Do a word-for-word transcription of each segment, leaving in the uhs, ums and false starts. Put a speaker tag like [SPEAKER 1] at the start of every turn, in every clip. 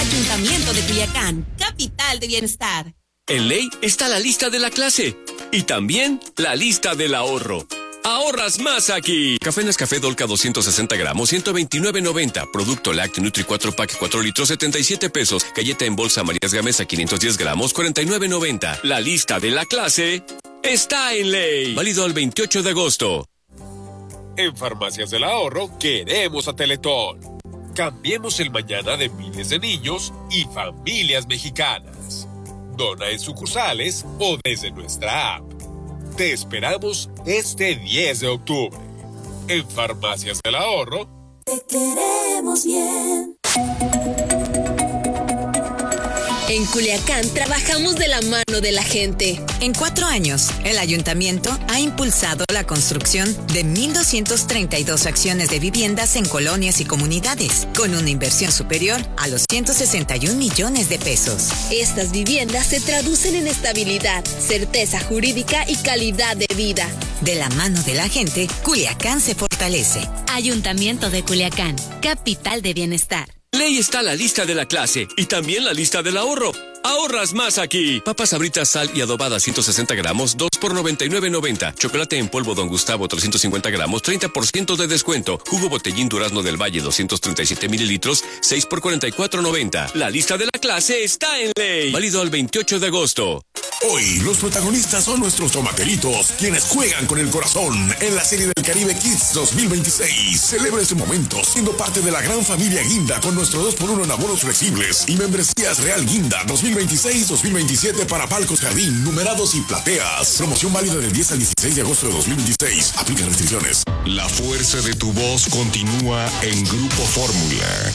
[SPEAKER 1] Ayuntamiento de Culiacán, capital de bienestar.
[SPEAKER 2] En Ley está la lista de la clase y también la lista del ahorro. ¡Ahorras más aquí! Café Nescafé Dolca doscientos sesenta gramos, ciento veintinueve noventa. Producto Lácteo Nutri cuatro pack cuatro litros, setenta y siete pesos. Galleta en bolsa Marías Gamesa quinientos diez gramos, cuarenta y nueve noventa. La lista de la clase está en Ley. Válido al veintiocho de agosto.
[SPEAKER 3] En Farmacias del Ahorro queremos a Teletón. Cambiemos el mañana de miles de niños y familias mexicanas. Dona en sucursales o desde nuestra app. Te esperamos este diez de octubre. En Farmacias del Ahorro.
[SPEAKER 4] Te queremos bien.
[SPEAKER 5] En Culiacán trabajamos de la mano de la gente.
[SPEAKER 6] En cuatro años, el ayuntamiento ha impulsado la construcción de mil doscientas treinta y dos acciones de viviendas en colonias y comunidades, con una inversión superior a los ciento sesenta y un millones de pesos.
[SPEAKER 5] Estas viviendas se traducen en estabilidad, certeza jurídica y calidad de vida.
[SPEAKER 6] De la mano de la gente, Culiacán se fortalece.
[SPEAKER 1] Ayuntamiento de Culiacán, capital de bienestar.
[SPEAKER 2] Ley está la lista de la clase y también la lista del ahorro. ¡Ahorras más aquí! Papas Sabritas Sal y Adobada ciento sesenta gramos, dos por noventa y nueve noventa. Chocolate en polvo Don Gustavo trescientos cincuenta gramos, treinta por ciento de descuento. Jugo Botellín Durazno del Valle doscientos treinta y siete mililitros, seis por cuarenta y cuatro noventa. La lista de la clase está en Ley. Válido al veintiocho de agosto.
[SPEAKER 7] Hoy los protagonistas son nuestros tomateritos, quienes juegan con el corazón en la Serie del Caribe Kids dos mil veintiséis. Celebra este momento siendo parte de la gran familia Guinda con nuestro dos por uno en abonos flexibles y membresías Real Guinda dos mil veintiséis dos mil veintisiete para palcos jardín, numerados y plateas. Promoción válida del diez al dieciséis de agosto de dos mil veintiséis. Aplica restricciones.
[SPEAKER 8] La fuerza de tu voz continúa en Grupo Fórmula.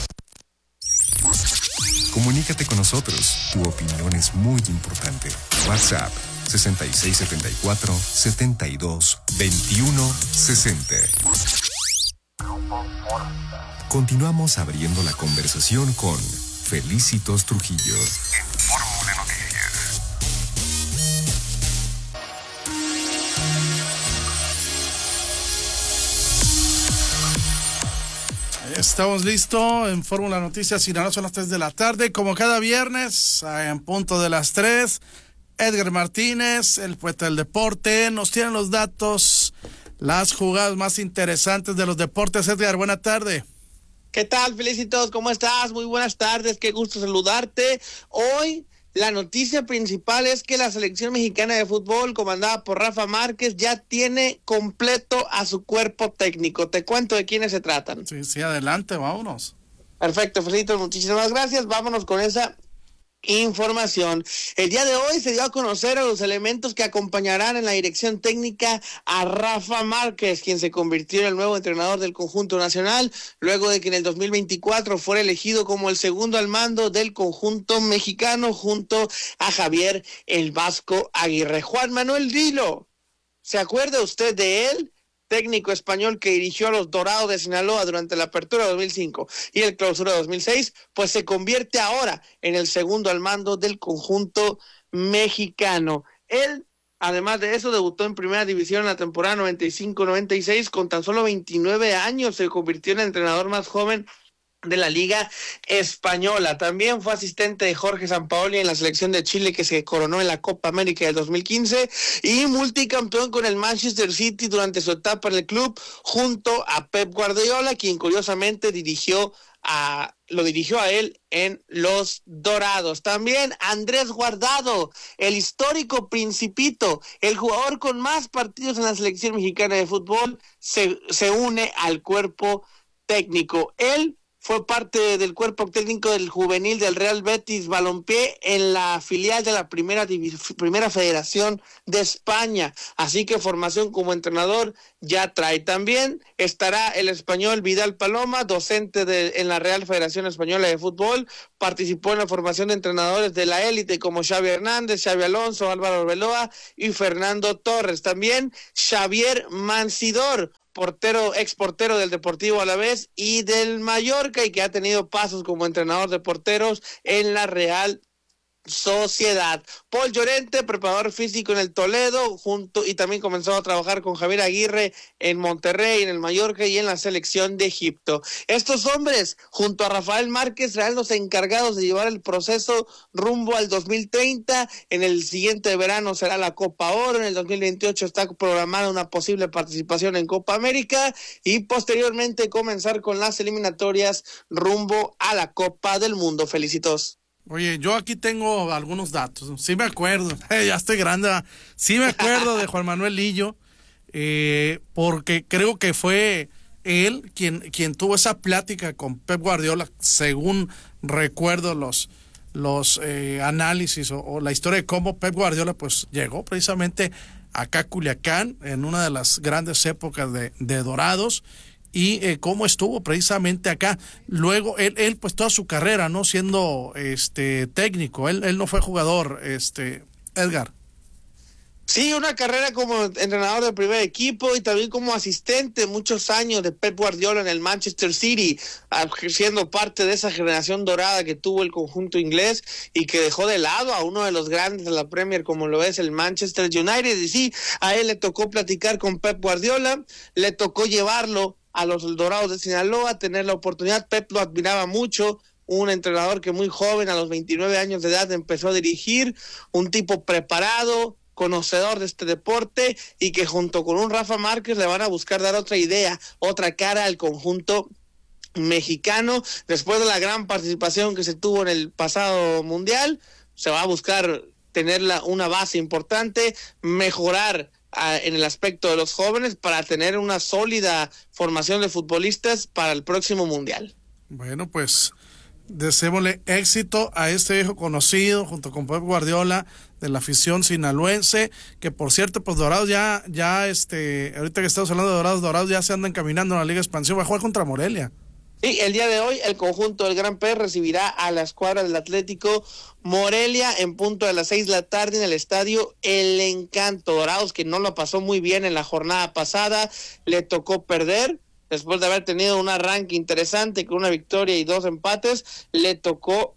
[SPEAKER 8] Comunícate con nosotros. Tu opinión es muy importante. WhatsApp sesenta y seis setenta y cuatro setenta y dos veintiuno sesenta. Continuamos abriendo la conversación con Felicitos Trujillo en Fórmula Noticias.
[SPEAKER 9] Estamos listos en Fórmula Noticias Sinaloa, son las tres de la tarde, como cada viernes, en punto de las tres. Edgar Martínez, el poeta del deporte, nos tiene los datos, las jugadas más interesantes de los deportes. Edgar, buena tarde.
[SPEAKER 10] ¿Qué tal, Felicitos? ¿Cómo estás? Muy buenas tardes, qué gusto saludarte. Hoy la noticia principal es que la selección mexicana de fútbol, comandada por Rafa Márquez, ya tiene completo a su cuerpo técnico. Te cuento de quiénes se tratan.
[SPEAKER 9] Sí, sí, adelante, vámonos.
[SPEAKER 10] Perfecto, Felicitos, muchísimas gracias. Vámonos con esa información. El día de hoy se dio a conocer a los elementos que acompañarán en la dirección técnica a Rafa Márquez, quien se convirtió en el nuevo entrenador del conjunto nacional, luego de que en el dos mil veinticuatro fuera elegido como el segundo al mando del conjunto mexicano junto a Javier el Vasco Aguirre. Juan Manuel Dilo, ¿se acuerda usted de él? Técnico español que dirigió a los Dorados de Sinaloa durante la apertura dos mil cinco y el clausura dos mil seis, pues se convierte ahora en el segundo al mando del conjunto mexicano. Él, además de eso, debutó en primera división en la temporada noventa y cinco noventa y seis, con tan solo veintinueve años, se convirtió en el entrenador más joven de la Liga Española. También fue asistente de Jorge Sampaoli en la selección de Chile, que se coronó en la Copa América del dos mil quince, y multicampeón con el Manchester City durante su etapa en el club junto a Pep Guardiola, quien curiosamente dirigió a lo dirigió a él en los Dorados. También Andrés Guardado, el histórico Principito, el jugador con más partidos en la selección mexicana de fútbol, se, se une al cuerpo técnico. Él fue parte del cuerpo técnico del juvenil del Real Betis Balompié en la filial de la primera div- primera federación de España, así que formación como entrenador ya trae. También estará el español Vidal Paloma, docente de, en la Real Federación Española de Fútbol, participó en la formación de entrenadores de la élite como Xavi Hernández, Xavi Alonso, Álvaro Arbeloa y Fernando Torres. También Xavier Mancidor, portero, ex portero del Deportivo Alavés y del Mallorca, y que ha tenido pasos como entrenador de porteros en la Real Sociedad. Paul Llorente, preparador físico en el Toledo, junto y también comenzó a trabajar con Javier Aguirre en Monterrey, en el Mallorca y en la selección de Egipto. Estos hombres, junto a Rafael Márquez, serán los encargados de llevar el proceso rumbo al dos mil treinta. En el siguiente verano será la Copa Oro, en el dos mil veintiocho está programada una posible participación en Copa América y posteriormente comenzar con las eliminatorias rumbo a la Copa del Mundo. Felicitos.
[SPEAKER 9] Oye, yo aquí tengo algunos datos, sí me acuerdo, eh, ya estoy grande, ¿verdad? Sí me acuerdo de Juan Manuel Lillo, eh, porque creo que fue él quien, quien tuvo esa plática con Pep Guardiola, según recuerdo los, los eh, análisis o, o la historia de cómo Pep Guardiola pues llegó precisamente acá a Culiacán en una de las grandes épocas de, de Dorados, y eh, cómo estuvo precisamente acá. Luego él, él pues toda su carrera, ¿no? Siendo este técnico, él, él no fue jugador, este Edgar.
[SPEAKER 10] Sí, una carrera como entrenador del primer equipo y también como asistente muchos años de Pep Guardiola en el Manchester City, siendo parte de esa generación dorada que tuvo el conjunto inglés y que dejó de lado a uno de los grandes de la Premier como lo es el Manchester United. Y sí, a él le tocó platicar con Pep Guardiola, le tocó llevarlo a los Dorados de Sinaloa, tener la oportunidad. Pep lo admiraba mucho, un entrenador que muy joven, a los veintinueve años de edad, empezó a dirigir, un tipo preparado, conocedor de este deporte y que junto con un Rafa Márquez le van a buscar dar otra idea, otra cara al conjunto mexicano. Después de la gran participación que se tuvo en el pasado mundial, se va a buscar tener la, una base importante, mejorar en el aspecto de los jóvenes para tener una sólida formación de futbolistas para el próximo mundial.
[SPEAKER 9] Bueno, pues deseémosle éxito a este viejo conocido junto con Pep Guardiola de la afición sinaloense, que por cierto, pues Dorados ya, ya este, ahorita que estamos hablando de Dorados, Dorados ya se andan caminando en la Liga de Expansión, va a jugar contra Morelia.
[SPEAKER 10] Sí, el día de hoy el conjunto del Gran P recibirá a la escuadra del Atlético Morelia en punto de las seis de la tarde en el estadio El Encanto. Dorados, que no lo pasó muy bien en la jornada pasada, le tocó perder después de haber tenido un arranque interesante con una victoria y dos empates, le tocó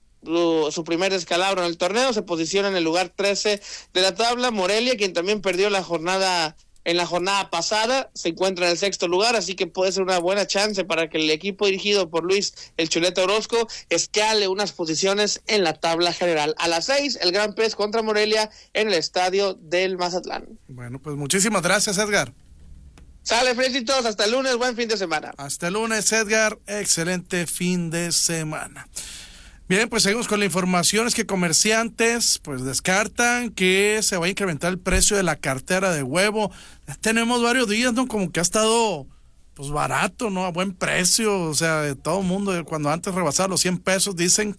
[SPEAKER 10] uh, su primer descalabro en el torneo, se posiciona en el lugar trece de la tabla. Morelia, quien también perdió la jornada en la jornada pasada, se encuentra en el sexto lugar, así que puede ser una buena chance para que el equipo dirigido por Luis el Chuleta Orozco escale unas posiciones en la tabla general. A las seis, el Gran Pez contra Morelia en el estadio del Mazatlán.
[SPEAKER 9] Bueno, pues muchísimas gracias, Edgar.
[SPEAKER 10] Sale, Fresitos, hasta el lunes, buen fin de semana.
[SPEAKER 9] Hasta el lunes, Edgar, excelente fin de semana. Bien, pues seguimos con la información. Es que comerciantes pues descartan que se va a incrementar el precio de la cartera de huevo. Tenemos varios días, ¿no? Como que ha estado pues barato, ¿no? A buen precio, o sea, de todo el mundo, cuando antes rebasaba los cien pesos, dicen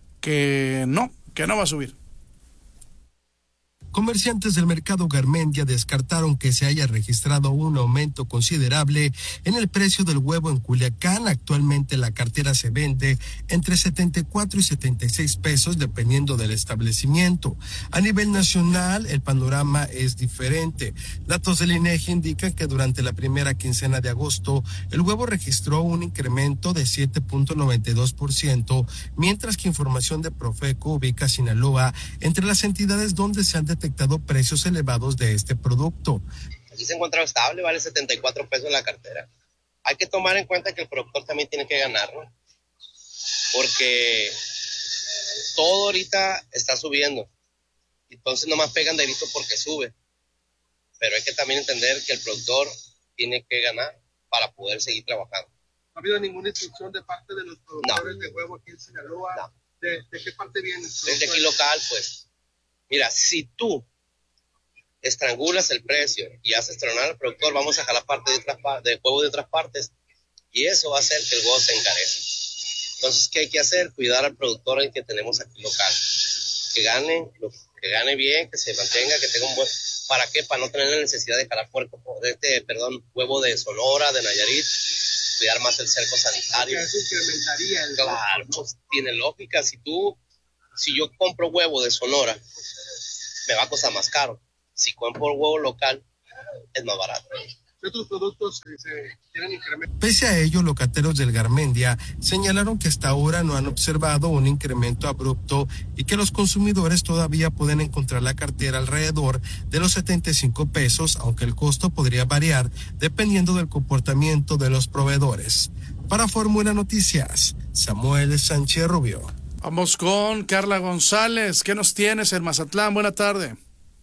[SPEAKER 9] que no, que no va a subir.
[SPEAKER 11] Comerciantes del mercado Garmendia descartaron que se haya registrado un aumento considerable en el precio del huevo en Culiacán. Actualmente la cartera se vende entre setenta y cuatro y setenta y seis pesos dependiendo del establecimiento. A nivel nacional el panorama es diferente. Datos del INEGI indican que durante la primera quincena de agosto el huevo registró un incremento de siete punto noventa y dos por ciento, mientras que información de Profeco ubica a Sinaloa entre las entidades donde se han detectado detectado precios elevados de este producto.
[SPEAKER 12] Aquí se encuentra estable, vale setenta y cuatro pesos la cartera. Hay que tomar en cuenta que el productor también tiene que ganar, ¿no? Porque todo ahorita está subiendo. Entonces nomás pegan de grito porque sube. Pero hay que también entender que el productor tiene que ganar para poder seguir trabajando.
[SPEAKER 13] ¿No ha habido ninguna instrucción de parte de los productores no. de huevo aquí en Sinaloa? No. ¿De, ¿De qué parte viene?
[SPEAKER 12] Desde aquí local, pues. Mira, si tú estrangulas el precio y haces tronar al productor, vamos a jalar parte de, otras, de huevo de otras partes y eso va a hacer que el huevo se encarezca. Entonces, ¿qué hay que hacer? Cuidar al productor que tenemos aquí local. Que gane, que gane bien, que se mantenga, que tenga un buen... ¿Para qué? Para no tener la necesidad de jalar puerco, este, perdón, huevo de Sonora, de Nayarit, cuidar más el cerco sanitario.
[SPEAKER 13] Eso incrementaría el
[SPEAKER 12] Claro, costo, ¿no? Pues tiene lógica. Si tú, si yo compro huevo de Sonora, me va a costar más caro. Si compro huevo local, es más barato.
[SPEAKER 13] ¿Qué otros productos se, se tienen incremento?
[SPEAKER 11] Pese a ello, locateros del Garmendia señalaron que hasta ahora no han observado un incremento abrupto y que los consumidores todavía pueden encontrar la cartera alrededor de los setenta y cinco pesos, aunque el costo podría variar dependiendo del comportamiento de los proveedores. Para Fórmula Noticias, Samuel Sánchez Rubio.
[SPEAKER 9] Vamos con Carla González. ¿Qué nos tienes en Mazatlán? Buena tarde.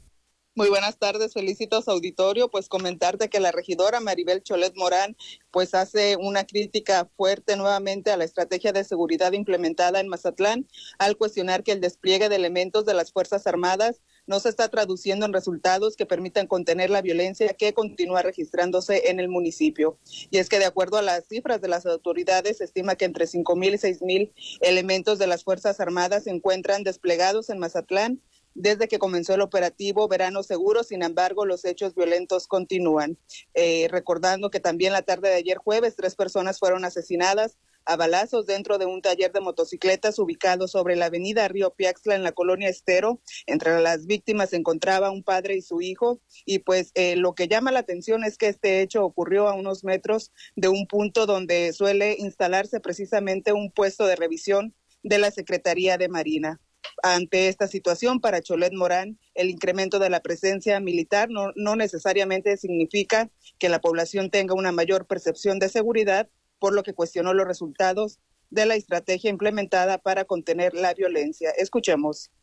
[SPEAKER 14] Muy buenas tardes, felicitos auditorio, pues comentarte que la regidora Maribel Cholet Morán pues hace una crítica fuerte nuevamente a la estrategia de seguridad implementada en Mazatlán al cuestionar que el despliegue de elementos de las Fuerzas Armadas no se está traduciendo en resultados que permitan contener la violencia que continúa registrándose en el municipio. Y es que de acuerdo a las cifras de las autoridades, se estima que entre cinco mil y seis mil elementos de las Fuerzas Armadas se encuentran desplegados en Mazatlán desde que comenzó el operativo Verano Seguro. Sin embargo, los hechos violentos continúan. Eh, recordando que también la tarde de ayer jueves, tres personas fueron asesinadas a balazos dentro de un taller de motocicletas ubicado sobre la avenida Río Piaxtla en la colonia Estero. Entre las víctimas se encontraba un padre y su hijo, y pues eh, lo que llama la atención es que este hecho ocurrió a unos metros de un punto donde suele instalarse precisamente un puesto de revisión de la Secretaría de Marina. Ante esta situación, para Cholet Morán, el incremento de la presencia militar no, no necesariamente significa que la población tenga una mayor percepción de seguridad, por lo que cuestionó los resultados de la estrategia implementada para contener la violencia. Escuchemos.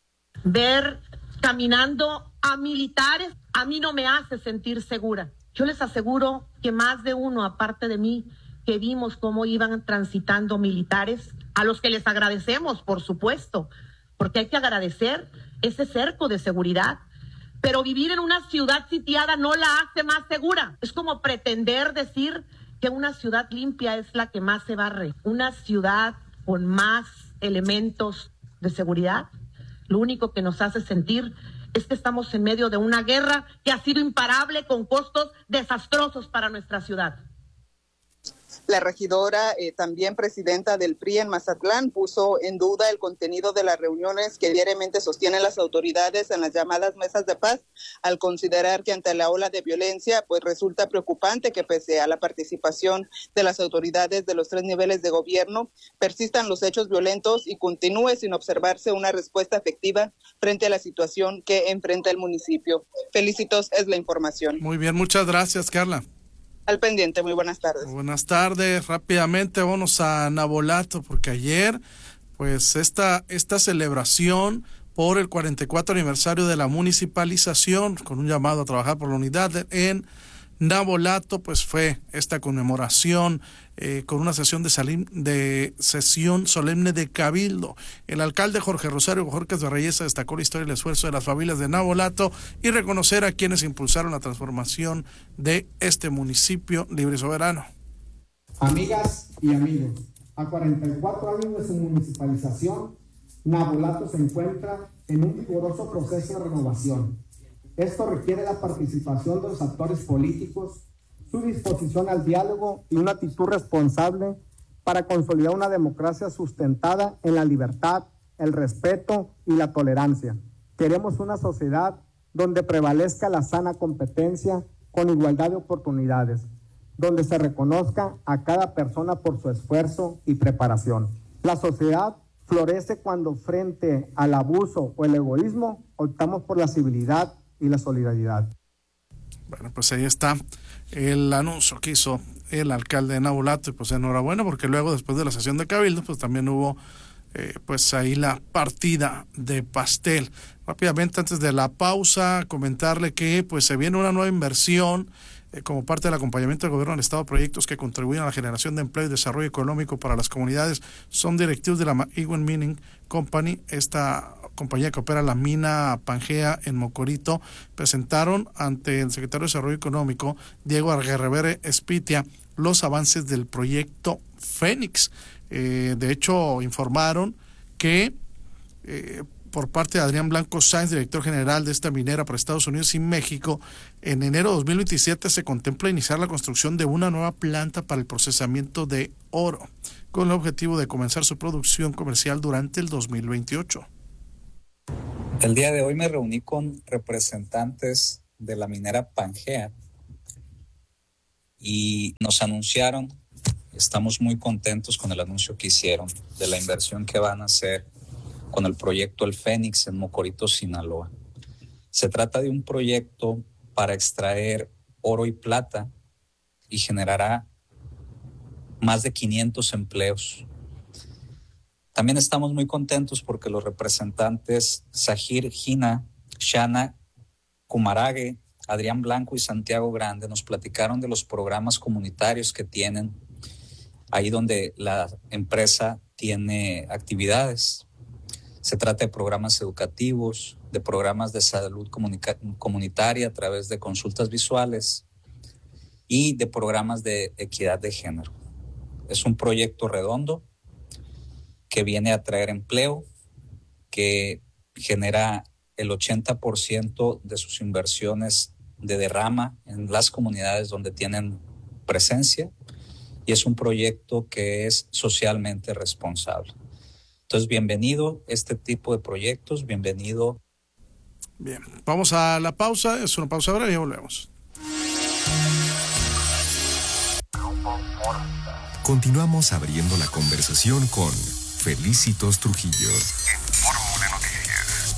[SPEAKER 15] Ver caminando a militares a mí no me hace sentir segura. Yo les aseguro que más de uno, aparte de mí, que vimos cómo iban transitando militares, a los que les agradecemos, por supuesto, porque hay que agradecer ese cerco de seguridad, pero vivir en una ciudad sitiada no la hace más segura. Es como pretender decir que una ciudad limpia es la que más se barre. Una ciudad con más elementos de seguridad, lo único que nos hace sentir es que estamos en medio de una guerra que ha sido imparable, con costos desastrosos para nuestra ciudad.
[SPEAKER 14] La regidora, eh, también presidenta del P R I en Mazatlán, puso en duda el contenido de las reuniones que diariamente sostienen las autoridades en las llamadas mesas de paz, al considerar que ante la ola de violencia, pues resulta preocupante que pese a la participación de las autoridades de los tres niveles de gobierno, persistan los hechos violentos y continúe sin observarse una respuesta efectiva frente a la situación que enfrenta el municipio. Felicitos, es la información.
[SPEAKER 9] Muy bien, muchas gracias, Carla.
[SPEAKER 14] Al pendiente, muy buenas tardes.
[SPEAKER 9] Buenas tardes, rápidamente vamos a Navolato, porque ayer, pues esta, esta celebración por el cuarenta y cuatro aniversario de la municipalización, con un llamado a trabajar por la unidad en Navolato, pues fue esta conmemoración eh, con una sesión de, salim, de sesión solemne de Cabildo. El alcalde Jorge Rosario Bojorquez de Reyesa destacó la historia y el esfuerzo de las familias de Navolato y reconocer a quienes impulsaron la transformación de este municipio libre y soberano.
[SPEAKER 16] Amigas y amigos, a cuarenta y cuatro años de su municipalización, Navolato se encuentra en un vigoroso proceso de renovación. Esto requiere la participación de los actores políticos, su disposición al diálogo y una actitud responsable para consolidar una democracia sustentada en la libertad, el respeto y la tolerancia. Queremos una sociedad donde prevalezca la sana competencia con igualdad de oportunidades, donde se reconozca a cada persona por su esfuerzo y preparación. La sociedad florece cuando frente al abuso o el egoísmo optamos por la civilidad y la solidaridad.
[SPEAKER 9] Bueno, pues ahí está el anuncio que hizo el alcalde de Navolato, y pues enhorabuena, porque luego, después de la sesión de Cabildo, pues también hubo eh, pues ahí la partida de pastel. Rápidamente, antes de la pausa, comentarle que pues se viene una nueva inversión eh, como parte del acompañamiento del gobierno del estado a proyectos que contribuyen a la generación de empleo y desarrollo económico para las comunidades. Son directivos de la Ewan Mining Company, esta compañía que opera la mina Pangea en Mocorito, presentaron ante el secretario de Desarrollo Económico, Diego Argerrevere Espitia, los avances del proyecto Fénix. Eh, de hecho, informaron que eh, por parte de Adrián Blanco Sáenz, director general de esta minera para Estados Unidos y México, en enero de dos mil veintisiete se contempla iniciar la construcción de una nueva planta para el procesamiento de oro, con el objetivo de comenzar su producción comercial durante el dos mil veintiocho.
[SPEAKER 17] El día de hoy me reuní con representantes de la minera Pangea y nos anunciaron, estamos muy contentos con el anuncio que hicieron de la inversión que van a hacer con el proyecto El Fénix en Mocorito, Sinaloa. Se trata de un proyecto para extraer oro y plata y generará más de quinientos empleos. También estamos muy contentos porque los representantes Sahir Gina, Shana Kumarage, Adrián Blanco y Santiago Grande nos platicaron de los programas comunitarios que tienen ahí donde la empresa tiene actividades. Se trata de programas educativos, de programas de salud comunica- comunitaria a través de consultas visuales y de programas de equidad de género. Es un proyecto redondo que viene a traer empleo, que genera el ochenta por ciento de sus inversiones de derrama en las comunidades donde tienen presencia, y es un proyecto que es socialmente responsable. Entonces, bienvenido este tipo de proyectos, bienvenido.
[SPEAKER 9] Bien, vamos a la pausa, es una pausa breve y volvemos.
[SPEAKER 8] Continuamos abriendo la conversación con Felicitos Trujillo.
[SPEAKER 7] Fórmula Noticias.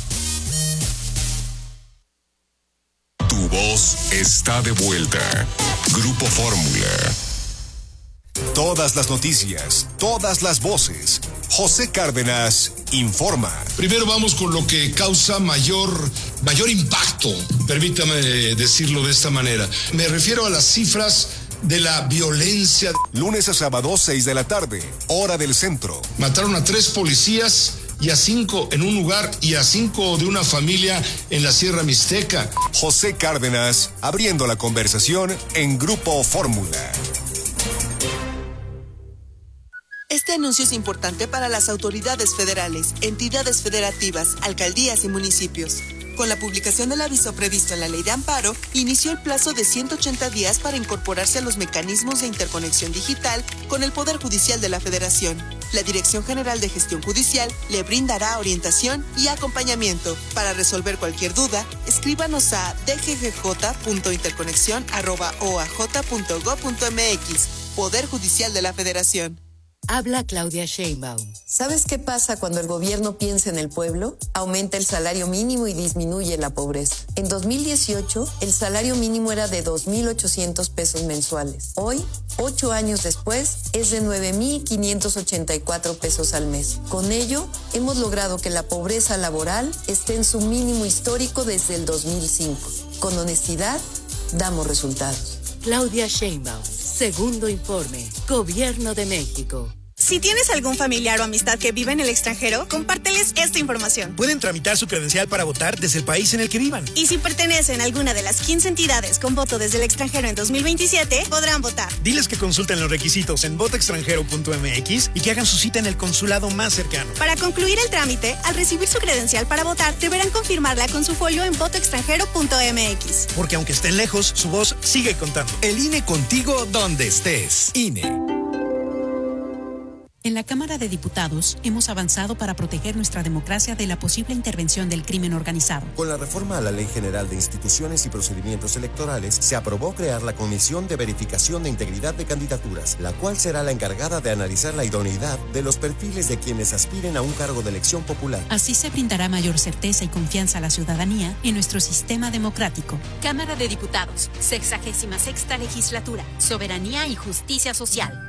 [SPEAKER 7] Tu voz está de vuelta. Grupo Fórmula. Todas las noticias, todas las voces. José Cárdenas informa.
[SPEAKER 18] Primero vamos con lo que causa mayor, mayor impacto, permítame decirlo de esta manera. Me refiero a las cifras de la violencia.
[SPEAKER 7] Lunes a sábado, seis de la tarde, hora del centro.
[SPEAKER 18] Mataron a tres policías y a cinco en un lugar y a cinco de una familia en la Sierra Mixteca.
[SPEAKER 7] José Cárdenas, abriendo la conversación en Grupo Fórmula.
[SPEAKER 19] Este anuncio es importante para las autoridades federales, entidades federativas, alcaldías y municipios. Con la publicación del aviso previsto en la Ley de Amparo, inició el plazo de ciento ochenta días para incorporarse a los mecanismos de interconexión digital con el Poder Judicial de la Federación. La Dirección General de Gestión Judicial le brindará orientación y acompañamiento. Para resolver cualquier duda, escríbanos a d g g j punto interconexión arroba o a j punto gob punto m x. Poder Judicial de la Federación.
[SPEAKER 1] Habla Claudia Sheinbaum.
[SPEAKER 20] ¿Sabes qué pasa cuando el gobierno piensa en el pueblo? Aumenta el salario mínimo y disminuye la pobreza. En dos mil dieciocho, el salario mínimo era de dos mil ochocientos pesos mensuales. Hoy, ocho años después, es de nueve mil quinientos ochenta y cuatro pesos al mes. Con ello, hemos logrado que la pobreza laboral esté en su mínimo histórico desde el dos mil cinco. Con honestidad, damos resultados.
[SPEAKER 1] Claudia Sheinbaum. Segundo informe. Gobierno de México.
[SPEAKER 21] Si tienes algún familiar o amistad que vive en el extranjero, compárteles esta información.
[SPEAKER 22] Pueden tramitar su credencial para votar desde el país en el que vivan.
[SPEAKER 21] Y si pertenecen a alguna de las quince entidades con voto desde el extranjero en dos mil veintisiete, podrán votar.
[SPEAKER 22] Diles que consulten los requisitos en voto extranjero punto m x y que hagan su cita en el consulado más cercano.
[SPEAKER 21] Para concluir el trámite, al recibir su credencial para votar, deberán confirmarla con su folio en voto extranjero punto m x.
[SPEAKER 22] Porque aunque estén lejos, su voz sigue contando.
[SPEAKER 23] El I N E contigo donde estés. I N E.
[SPEAKER 24] En la Cámara de Diputados hemos avanzado para proteger nuestra democracia de la posible intervención del crimen organizado.
[SPEAKER 25] Con la reforma a la Ley General de Instituciones y Procedimientos Electorales, se aprobó crear la Comisión de Verificación de Integridad de Candidaturas, la cual será la encargada de analizar la idoneidad de los perfiles de quienes aspiren a un cargo de elección popular.
[SPEAKER 24] Así se brindará mayor certeza y confianza a la ciudadanía en nuestro sistema democrático.
[SPEAKER 1] Cámara de Diputados, sexagésima sexta legislatura, soberanía y justicia social.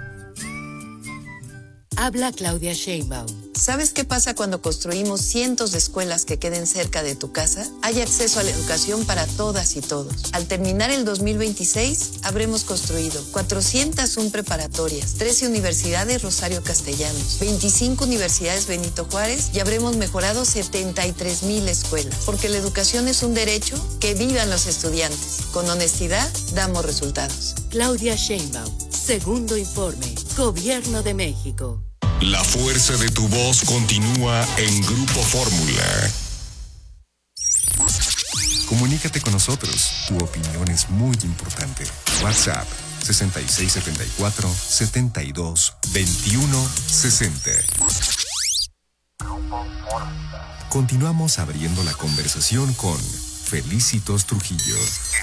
[SPEAKER 1] Habla Claudia Sheinbaum.
[SPEAKER 20] ¿Sabes qué pasa cuando construimos cientos de escuelas que queden cerca de tu casa? Hay acceso a la educación para todas y todos. Al terminar el dos mil veintiséis, habremos construido cuatrocientas una preparatorias, trece universidades Rosario Castellanos, veinticinco universidades Benito Juárez y habremos mejorado setenta y tres mil escuelas. Porque la educación es un derecho, que vivan los estudiantes. Con honestidad, damos resultados.
[SPEAKER 1] Claudia Sheinbaum. Segundo informe. Gobierno de México.
[SPEAKER 7] La fuerza de tu voz continúa en Grupo Fórmula.
[SPEAKER 8] Comunícate con nosotros. Tu opinión es muy importante. WhatsApp sesenta y seis setenta y cuatro, setenta y dos, veintiuno, sesenta. Continuamos abriendo la conversación con Felicitos Trujillo.